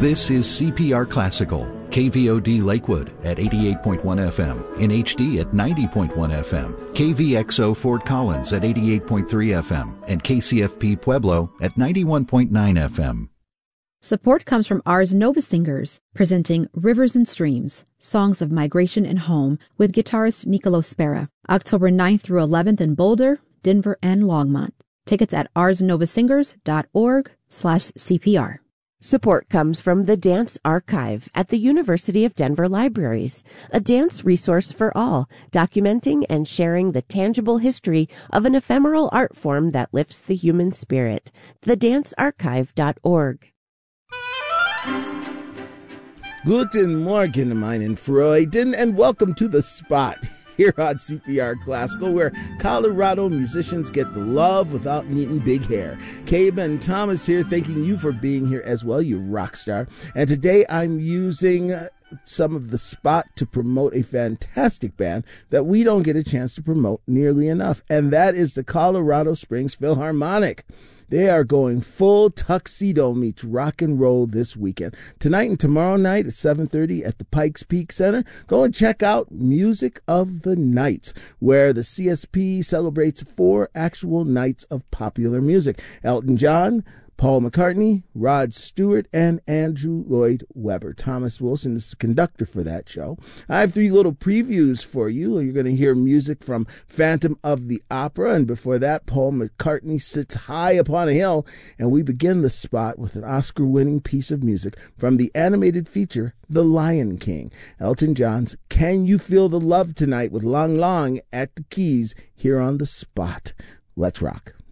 This is CPR Classical, KVOD Lakewood at 88.1 FM, in HD at 90.1 FM, KVXO Fort Collins at 88.3 FM, and KCFP Pueblo at 91.9 FM. Support comes from Ars Nova Singers, presenting Rivers and Streams, Songs of Migration and Home with guitarist Nicolo Spera, October 9th through 11th in Boulder, Denver, and Longmont. Tickets at arsnovasingers.org/CPR. Support comes from the Dance Archive at the University of Denver Libraries, a dance resource for all, documenting and sharing the tangible history of an ephemeral art form that lifts the human spirit. thedancearchive.org. Guten Morgen, meinen Freuden, and welcome to The Spot here on CPR Classical, where Colorado musicians get the love without needing big hair. Cabe and Thomas here, thanking you for being here as well, you rock star. And today I'm using some of The Spot to promote a fantastic band that we don't get a chance to promote nearly enough, and that is the Colorado Springs Philharmonic. They are going full tuxedo meets rock and roll this weekend. Tonight and tomorrow night at 7:30 at the Pikes Peak Center. Go and check out Music of the Nights, where the CSP celebrates 4 actual nights of popular music. Elton John, Paul McCartney, Rod Stewart, and Andrew Lloyd Webber. Thomas Wilson is the conductor for that show. I have 3 little previews for you. You're going to hear music from Phantom of the Opera, and before that, Paul McCartney Sits High Upon a Hill, and we begin the spot with an Oscar-winning piece of music from the animated feature, The Lion King. Elton John's Can You Feel the Love Tonight with Lang Lang at the keys here on The Spot. Let's rock.